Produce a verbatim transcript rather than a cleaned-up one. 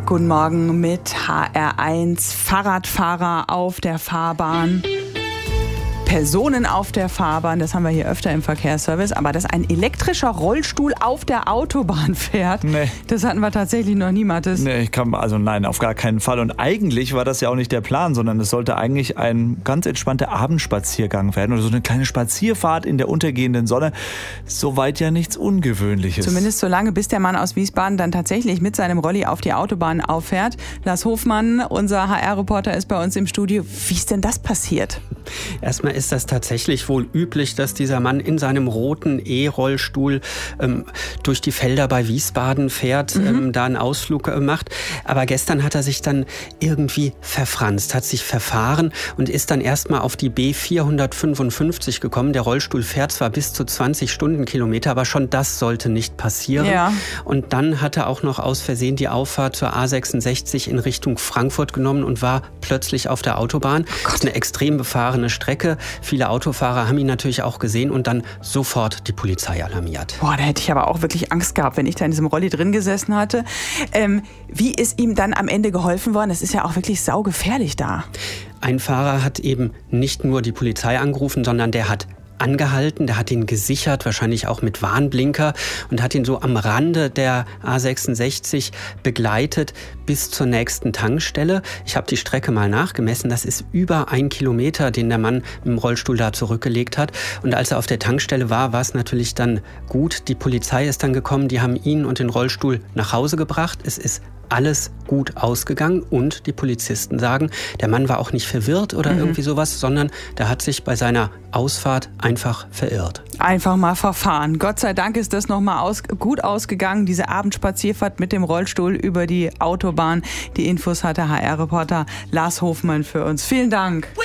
Guten Morgen mit H R eins. Fahrradfahrer auf der Fahrbahn. Personen auf der Fahrbahn, das haben wir hier öfter im Verkehrsservice, aber dass ein elektrischer Rollstuhl auf der Autobahn fährt, nee. Das hatten wir tatsächlich noch nie, Mathis. Nee, ich kann, also nein, auf gar keinen Fall. Und eigentlich war das ja auch nicht der Plan, sondern es sollte eigentlich ein ganz entspannter Abendspaziergang werden oder so eine kleine Spazierfahrt in der untergehenden Sonne. Soweit ja nichts Ungewöhnliches. Zumindest so lange, bis der Mann aus Wiesbaden dann tatsächlich mit seinem Rolli auf die Autobahn auffährt. Lars Hofmann, unser H R-Reporter, ist bei uns im Studio. Wie ist denn das passiert? Erstmal ist das tatsächlich wohl üblich, dass dieser Mann in seinem roten E-Rollstuhl ähm, durch die Felder bei Wiesbaden fährt, mhm. ähm, da einen Ausflug äh, macht. Aber gestern hat er sich dann irgendwie verfranst, hat sich verfahren und ist dann erstmal auf die B vierhundertfünfundfünfzig gekommen. Der Rollstuhl fährt zwar bis zu zwanzig Stundenkilometer, aber schon das sollte nicht passieren. Ja. Und dann hat er auch noch aus Versehen die Auffahrt zur A sechsundsechzig in Richtung Frankfurt genommen und war plötzlich auf der Autobahn. Oh das ist eine extrem befahrene Strecke. Viele Autofahrer haben ihn natürlich auch gesehen und dann sofort die Polizei alarmiert. Boah, da hätte ich aber auch wirklich Angst gehabt, wenn ich da in diesem Rolli drin gesessen hatte. Ähm, wie ist ihm dann am Ende geholfen worden? Das ist ja auch wirklich saugefährlich da. Ein Fahrer hat eben nicht nur die Polizei angerufen, sondern der hat angehalten, der hat ihn gesichert, wahrscheinlich auch mit Warnblinker und hat ihn so am Rande der A sechsundsechzig begleitet bis zur nächsten Tankstelle. Ich habe die Strecke mal nachgemessen, das ist über ein Kilometer, den der Mann mit dem Rollstuhl da zurückgelegt hat. Und als er auf der Tankstelle war, war es natürlich dann gut. Die Polizei ist dann gekommen, die haben ihn und den Rollstuhl nach Hause gebracht. Es ist alles gut ausgegangen und die Polizisten sagen, der Mann war auch nicht verwirrt oder mhm. irgendwie sowas, sondern der hat sich bei seiner Ausfahrt einfach verirrt. Einfach mal verfahren. Gott sei Dank ist das nochmal aus, gut ausgegangen, diese Abendspazierfahrt mit dem Rollstuhl über die Autobahn. Die Infos hat der H R-Reporter Lars Hofmann für uns. Vielen Dank.